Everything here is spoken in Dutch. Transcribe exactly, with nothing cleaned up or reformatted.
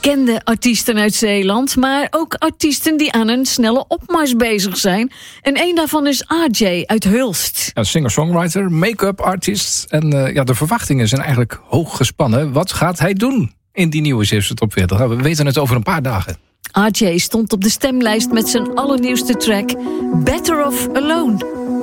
bekende artiesten uit Zeeland, maar ook artiesten die aan een snelle opmars bezig zijn. En een daarvan is R J uit Hulst. Ja, singer-songwriter, make-up artist. En uh, ja, de verwachtingen zijn eigenlijk hoog gespannen. Wat gaat hij doen in die nieuwe Zeeuwse Top veertig? We weten het over een paar dagen. R J stond op de stemlijst met zijn allernieuwste track Better Off Alone.